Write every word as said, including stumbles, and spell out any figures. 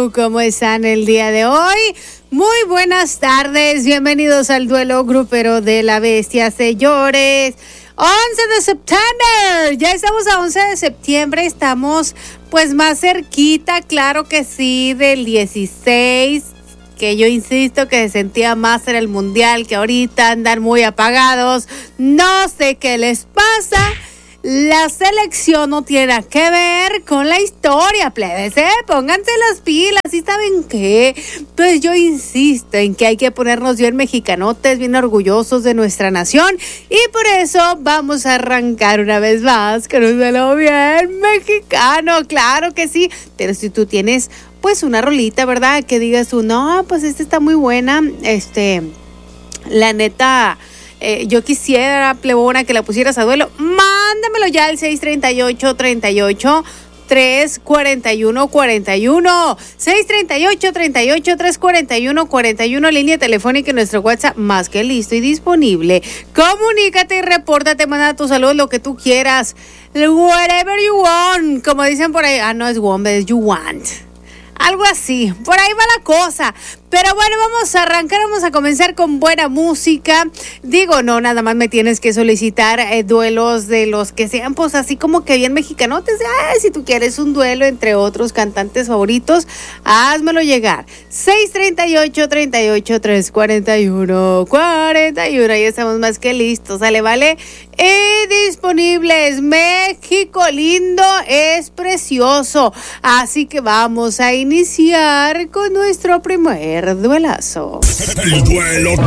hello, ¿cómo están el día de hoy? Muy buenas tardes, bienvenidos al duelo grupero de la bestia, señores. once de septiembre, ya estamos a once de septiembre, estamos pues más cerquita, claro que sí, del dieciséis, que yo insisto que se sentía más en el mundial, que ahorita andan muy apagados, no sé qué les pasa. La selección no tiene nada que ver con la historia, plebes, ¿eh? Pónganse las pilas, ¿y saben qué? Pues yo insisto en que hay que ponernos bien mexicanotes, bien orgullosos de nuestra nación, y por eso vamos a arrancar una vez más con un duelo bien mexicano, claro que sí, pero si tú tienes pues una rolita, ¿verdad? Que digas tú, no, pues esta está muy buena, este, la neta... Eh, yo quisiera, plebona, que la pusieras a duelo. Mándamelo ya al seis treinta y ocho, treinta y ocho, tres cuarenta y uno, cuarenta y uno. seis treinta y ocho, treinta y ocho, tres cuarenta y uno, cuarenta y uno. Línea telefónica en nuestro WhatsApp más que listo y disponible. Comunícate y repórtate, manda tu salud, lo que tú quieras. Whatever you want. Como dicen por ahí. Ah, no es want, es you want. Algo así, por ahí va la cosa. Pero bueno, vamos a arrancar, vamos a comenzar con buena música. Digo, no, nada más me tienes que solicitar eh, duelos de los que sean, pues así como que bien mexicanotes. Ay, si tú quieres un duelo entre otros cantantes favoritos, házmelo llegar. seis treinta y ocho, treinta y ocho, tres cuarenta y uno, cuarenta y uno. Ya estamos más que listos, ¿sale? ¿Vale? Y disponibles. México lindo es precioso. Así que vamos a iniciar con nuestro primer duelazo. El duelo